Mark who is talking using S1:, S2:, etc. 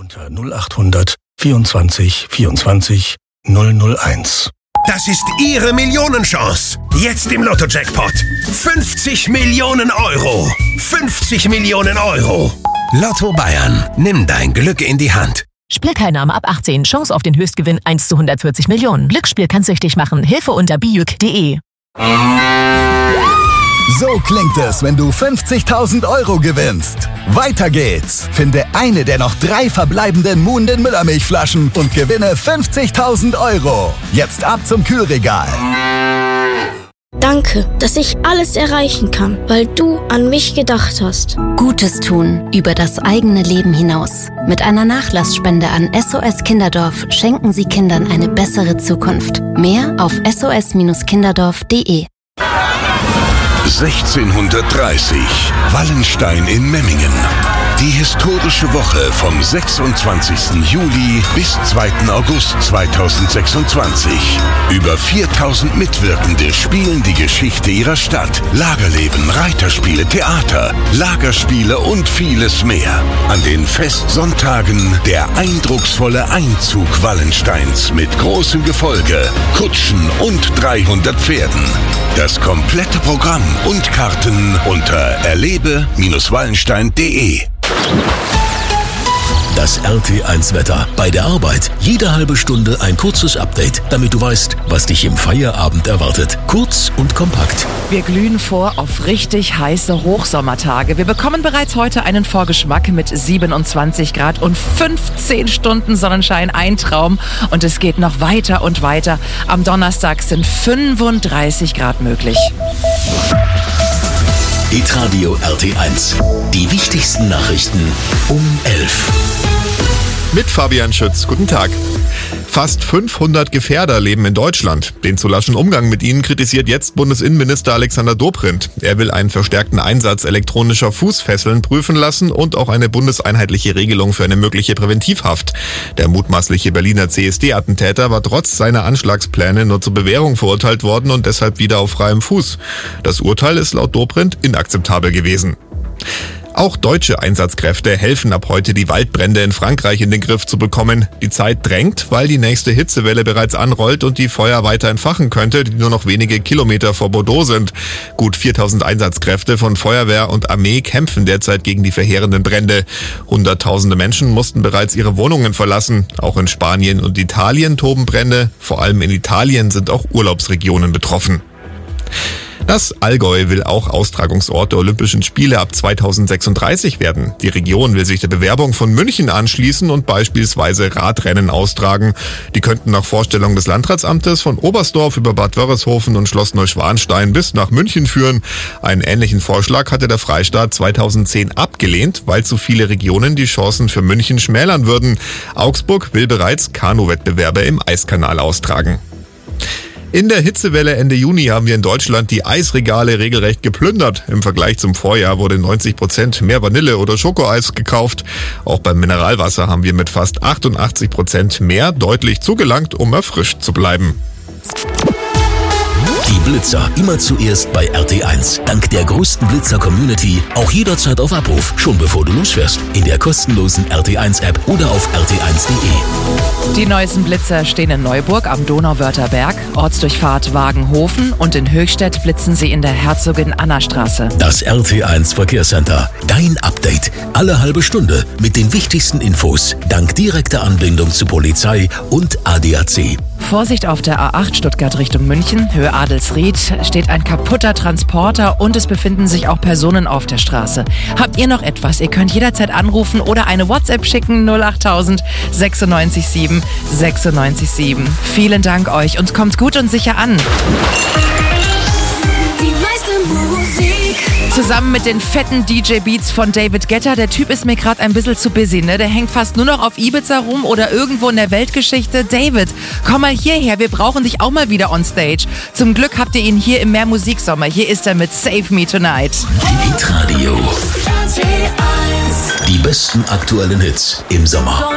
S1: unter 0800 24 24 001.
S2: Das ist Ihre Millionenchance. Jetzt im Lotto-Jackpot. 50 Millionen Euro. 50 Millionen Euro. Lotto Bayern. Nimm dein Glück in die Hand.
S3: Spielteilnahme ab 18. Chance auf den Höchstgewinn 1 zu 140 Millionen. Glücksspiel kann süchtig machen. Hilfe unter bijuk.de.
S4: So klingt es, wenn du 50.000 Euro gewinnst. Weiter geht's. Finde eine der noch 3 verbleibenden Muhnden Müllermilchflaschen und gewinne 50.000 Euro. Jetzt ab zum Kühlregal.
S5: Danke, dass ich alles erreichen kann, weil du an mich gedacht hast.
S6: Gutes tun über das eigene Leben hinaus. Mit einer Nachlassspende an SOS Kinderdorf schenken Sie Kindern eine bessere Zukunft. Mehr auf sos-kinderdorf.de.
S2: 1630. Wallenstein in Memmingen. Die historische Woche vom 26. Juli bis 2. August 2026. Über 4000 Mitwirkende spielen die Geschichte ihrer Stadt. Lagerleben, Reiterspiele, Theater, Lagerspiele und vieles mehr. An den Festsonntagen der eindrucksvolle Einzug Wallensteins mit großem Gefolge, Kutschen und 300 Pferden. Das komplette Programm und Karten unter erlebe-wallenstein.de.
S1: Das RT1-Wetter. Bei der Arbeit jede halbe Stunde ein kurzes Update, damit du weißt, was dich im Feierabend erwartet. Kurz und kompakt.
S7: Wir glühen vor auf richtig heiße Hochsommertage. Wir bekommen bereits heute einen Vorgeschmack mit 27 Grad und 15 Stunden Sonnenschein. Ein Traum. Und es geht noch weiter und weiter. Am Donnerstag sind 35 Grad möglich.
S1: Hitradio RT1. Die wichtigsten Nachrichten um 11.
S8: Mit Fabian Schütz. Guten Tag. Fast 500 Gefährder leben in Deutschland. Den zu laschen Umgang mit ihnen kritisiert jetzt Bundesinnenminister Alexander Dobrindt. Er will einen verstärkten Einsatz elektronischer Fußfesseln prüfen lassen und auch eine bundeseinheitliche Regelung für eine mögliche Präventivhaft. Der mutmaßliche Berliner CSD-Attentäter war trotz seiner Anschlagspläne nur zur Bewährung verurteilt worden und deshalb wieder auf freiem Fuß. Das Urteil ist laut Dobrindt inakzeptabel gewesen. Auch deutsche Einsatzkräfte helfen ab heute, die Waldbrände in Frankreich in den Griff zu bekommen. Die Zeit drängt, weil die nächste Hitzewelle bereits anrollt und die Feuer weiter entfachen könnte, die nur noch wenige Kilometer vor Bordeaux sind. Gut 4000 Einsatzkräfte von Feuerwehr und Armee kämpfen derzeit gegen die verheerenden Brände. Hunderttausende Menschen mussten bereits ihre Wohnungen verlassen. Auch in Spanien und Italien toben Brände. Vor allem in Italien sind auch Urlaubsregionen betroffen. Das Allgäu will auch Austragungsort der Olympischen Spiele ab 2036 werden. Die Region will sich der Bewerbung von München anschließen und beispielsweise Radrennen austragen. Die könnten nach Vorstellung des Landratsamtes von Oberstdorf über Bad Wörishofen und Schloss Neuschwanstein bis nach München führen. Einen ähnlichen Vorschlag hatte der Freistaat 2010 abgelehnt, weil zu viele Regionen die Chancen für München schmälern würden. Augsburg will bereits Kanuwettbewerbe im Eiskanal austragen. In der Hitzewelle Ende Juni haben wir in Deutschland die Eisregale regelrecht geplündert. Im Vergleich zum Vorjahr wurde 90% mehr Vanille- oder Schokoeis gekauft. Auch beim Mineralwasser haben wir mit fast 88% mehr deutlich zugelangt, um erfrischt zu bleiben.
S1: Die Blitzer immer zuerst bei RT1. Dank der größten Blitzer-Community auch jederzeit auf Abruf, schon bevor du losfährst. In der kostenlosen RT1-App oder auf rt1.de.
S7: Die neuesten Blitzer stehen in Neuburg am Donauwörther Berg, Ortsdurchfahrt Wagenhofen und in Höchstädt blitzen sie in der Herzogin-Anna-Straße.
S1: Das RT1 Verkehrscenter. Dein Update. Alle halbe Stunde mit den wichtigsten Infos. Dank direkter Anbindung zu Polizei und ADAC.
S7: Vorsicht auf der A8 Stuttgart Richtung München, Höhe Adelsried, steht ein kaputter Transporter und es befinden sich auch Personen auf der Straße. Habt ihr noch etwas? Ihr könnt jederzeit anrufen oder eine WhatsApp schicken 08000 96 7 96 7. Vielen Dank euch und kommt gut und sicher an.
S9: Die meiste Musik.
S7: Zusammen mit den fetten DJ-Beats von David Guetta. Der Typ ist mir gerade ein bisschen zu busy, ne? Der hängt fast nur noch auf Ibiza rum oder irgendwo in der Weltgeschichte. David, komm mal hierher, wir brauchen dich auch mal wieder on stage. Zum Glück habt ihr ihn hier im Mehr Musiksommer. Hier ist er mit Save Me Tonight.
S1: Hitradio. Die besten aktuellen Hits im Sommer.